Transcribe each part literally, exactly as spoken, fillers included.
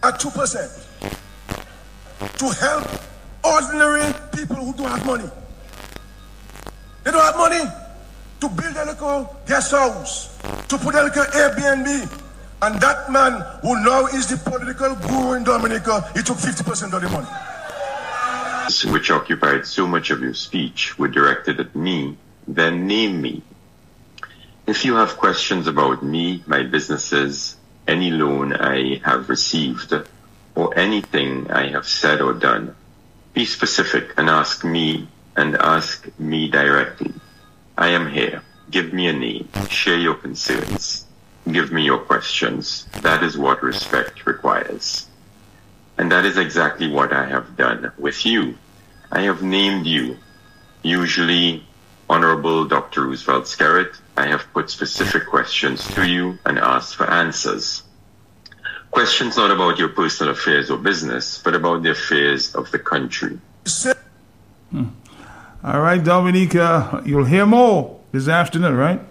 at two percent to help ordinary people who don't have money. They don't have money to build a little guest house, to put a little Airbnb. And that man who now is the political guru in Dominica, he took fifty percent of the money. Which occupied so much of your speech were directed at me, then name me. If you have questions about me, my businesses, any loan I have received, or anything I have said or done, be specific and ask me and ask me directly. I am here. Give me a name. Share your concerns. Give me your questions. That is what respect requires. And that is exactly what I have done with you. I have named you, usually Honorable Doctor Roosevelt Skerritt. I have put specific questions to you and asked for answers. Questions not about your personal affairs or business, but about the affairs of the country. Hmm. All right, Dominica, you'll hear more this afternoon, right?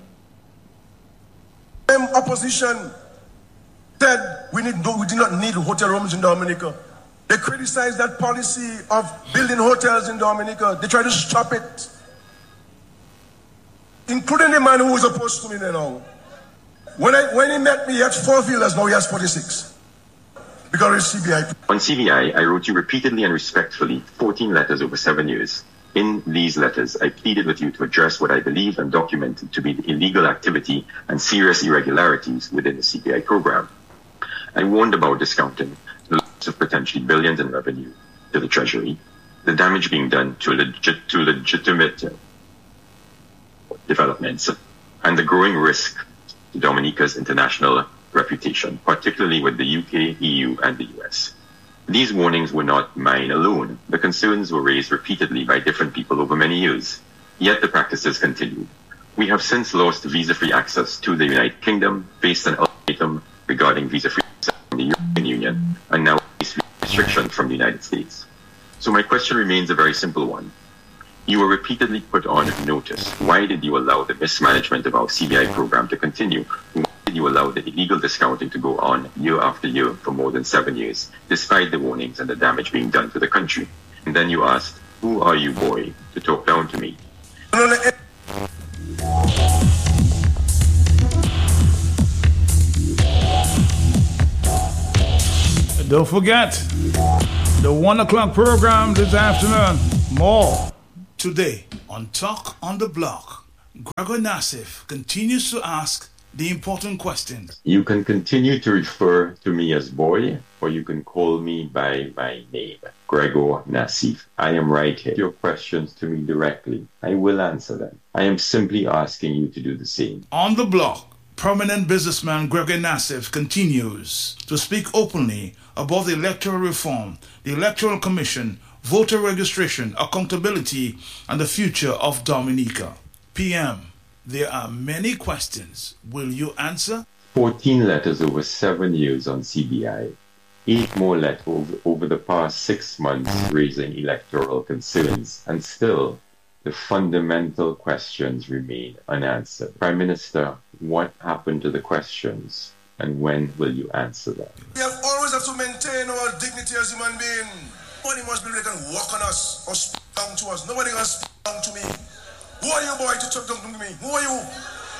Opposition said we need we do not need hotel rooms in Dominica. They criticized that policy of building hotels in Dominica. They tried to stop it, including the man who was opposed to me now. When I when he met me, he had four villas. Now he has forty-six because of C B I. On C B I, I wrote you repeatedly and respectfully fourteen letters over seven years. In these letters, I pleaded with you to address what I believed and documented to be the illegal activity and serious irregularities within the C B I program. I warned about discounting the loss of potentially billions in revenue to the Treasury, the damage being done to, legit, to legitimate developments, and the growing risk to Dominica's international reputation, particularly with the U K, E U, and the U S. These warnings were not mine alone. The concerns were raised repeatedly by different people over many years. Yet the practices continued. We have since lost visa-free access to the United Kingdom, faced an ultimatum regarding visa-free access from the European Union, and now face restrictions from the United States. So my question remains a very simple one. You were repeatedly put on notice. Why did you allow the mismanagement of our C B I program to continue? Why did you allow the illegal discounting to go on year after year for more than seven years, despite the warnings and the damage being done to the country? And then you asked, who are you, boy, to talk down to me? Don't forget, the one o'clock program this afternoon. More today on Talk on the Block. Gregor Nassif continues to ask the important questions. You can continue to refer to me as boy, or you can call me by my name, Gregor Nassif. I am right here. Your questions to me directly, I will answer them. I am simply asking you to do the same. On the Block, prominent businessman Gregor Nassif continues to speak openly about the electoral reform, the Electoral Commission, voter registration, accountability, and the future of Dominica. P M, there are many questions. Will you answer? fourteen letters over seven years on C B I. Eight more letters over, over the past six months raising electoral concerns. And still, the fundamental questions remain unanswered. Prime Minister, what happened to the questions? And when will you answer them? We have always have to maintain our dignity as human beings. Nobody must be able to walk on us or speak down to us. Nobody can speak down to me. Who are you, boy, to talk down to me? Who are you?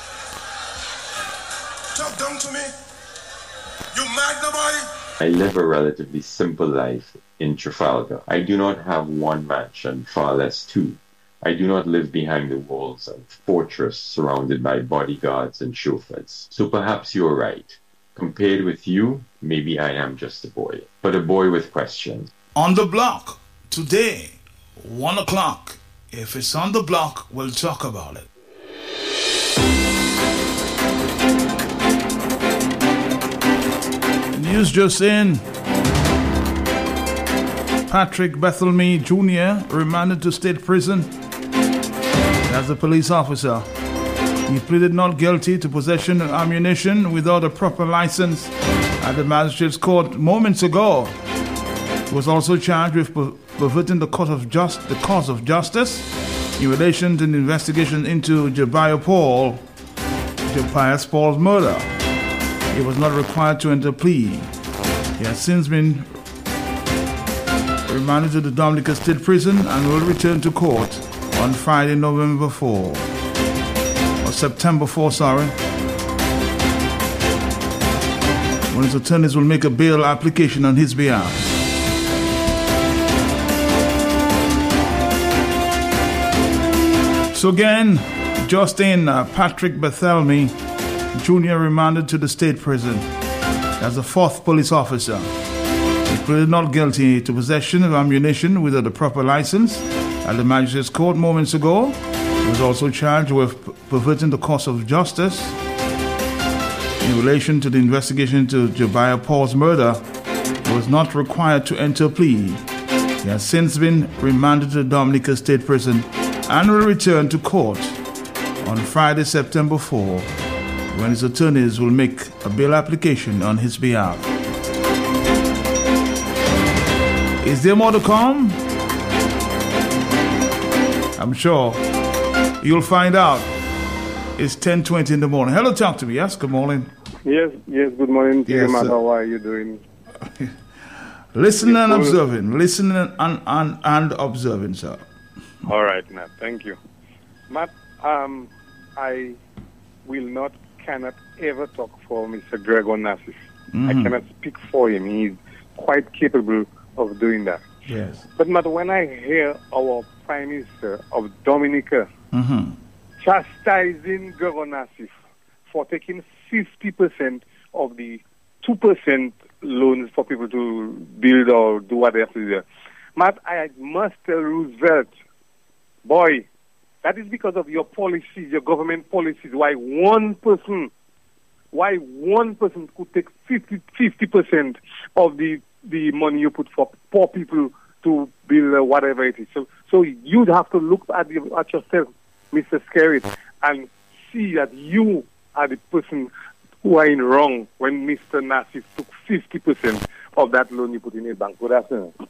Talk down to me? You mad, no boy? I live a relatively simple life in Trafalgar. I do not have one mansion, far less two. I do not live behind the walls of a fortress surrounded by bodyguards and chauffeurs. So perhaps you're right. Compared with you, maybe I am just a boy, but a boy with questions. On the Block, today, one o'clock. If it's on the block, we'll talk about it. News just in. Patrick Bethelme Junior remanded to state prison as a police officer. He pleaded not guilty to possession of ammunition without a proper license at the magistrate's court moments ago. He was also charged with perverting the court of just the cause of justice in relation to the investigation into Jebiah Paul, Jebiah Paul's murder. He was not required to enter plea. He has since been remanded to the Dominica State Prison and will return to court on Friday, November fourth. Or September fourth, sorry. When his attorneys will make a bail application on his behalf. So again, Justin uh, Patrick Barthelemy Junior remanded to the state prison as a fourth police officer. He pleaded not guilty to possession of ammunition without the proper license at the magistrate's court moments ago. He was also charged with perverting the course of justice in relation to the investigation into Jebiah Paul's murder. He was not required to enter a plea. He has since been remanded to the Dominica State Prison and will return to court on Friday, September fourth, when his attorneys will make a bail application on his behalf. Is there more to come? I'm sure you'll find out. It's ten twenty in the morning. Hello, talk to me. Yes, good morning. Yes, yes, good morning to Yes, you, Matt. sir. How are you doing? Listening and Yes, well- observing. Listening and, and, and observing, sir. All right, Matt. Thank you. Matt, um, I will not, cannot ever talk for Mister Greg Onassis. I cannot speak for him. He's quite capable of doing that. Yes. But, Matt, when I hear our Prime Minister of Dominica Mm-hmm. chastising Greg Onassis for taking fifty percent of the two percent loans for people to build or do what they have to do there. Matt, I must tell Roosevelt, boy, that is because of your policies, your government policies, why one person, why one person could take fifty percent of the, the money you put for poor people to build uh, whatever it is. So so you'd have to look at, the, at yourself, Mister Skerritt, and see that you are the person who are in wrong when Mister Nassif took fifty percent of that loan you put in a bank. Good afternoon.